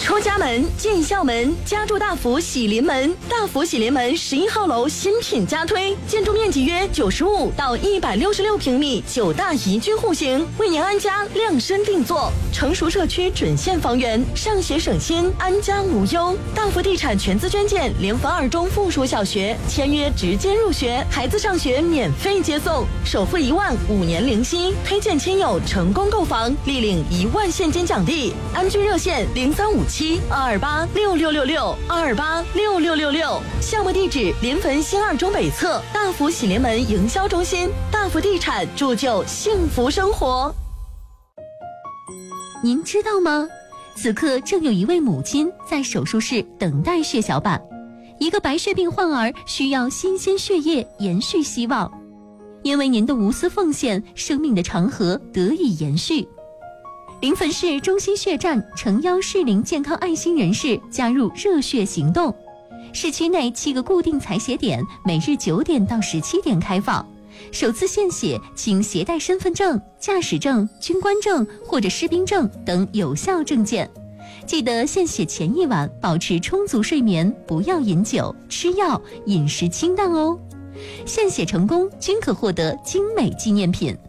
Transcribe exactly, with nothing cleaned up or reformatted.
出家门，进校门，家住大福喜临门。大福喜临门十一号楼新品加推，建筑面积约九十五到一百六十六平米，九大宜居户型，为您安家量身定做。成熟社区准现房源，上学省心，安家无忧。大福地产全资捐建联防二中附属小学，签约直接入学，孩子上学免费接送，首付一万，五年零息。推荐亲友成功购房，立领一万现金奖励。安居热线零三五七二二八六六六六二二八六六六六。项目地址临汾新二中北侧大福喜临门营销中心。大福地产铸就幸福生活。 您知道吗？此刻正有一位母亲在手术室等待血小板，一个白血病患儿需要新鲜血液延续希望。因为您的无私奉献，生命的长河得以延续。临汾市中心血站诚邀适龄健康爱心人士加入热血行动。市区内七个固定采血点，每日九点到十七点开放。首次献血请携带身份证、驾驶证、军官证或者士兵证等有效证件。记得献血前一晚保持充足睡眠，不要饮酒、吃药，饮食清淡哦。献血成功均可获得精美纪念品。